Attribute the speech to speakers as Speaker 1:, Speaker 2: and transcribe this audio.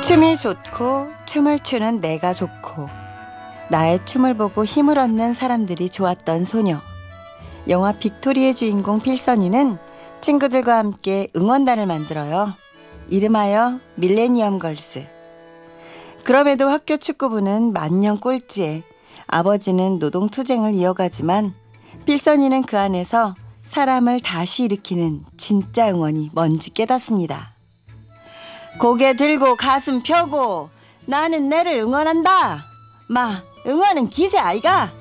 Speaker 1: 춤이 좋고 춤을 추는 내가 좋고 나의 춤을 보고 힘을 얻는 사람들이 좋았던 소녀. 영화 빅토리의 주인공 필선이는 친구들과 함께 응원단을 만들어요. 이름하여 밀레니엄 걸스. 그럼에도 학교 축구부는 만년 꼴찌에 아버지는 노동투쟁을 이어가지만 필선이는 그 안에서 사람을 다시 일으키는 진짜 응원이 뭔지 깨닫습니다. 고개 들고 가슴 펴고 나는 내를 응원한다. 마, 응원은 기세 아이가.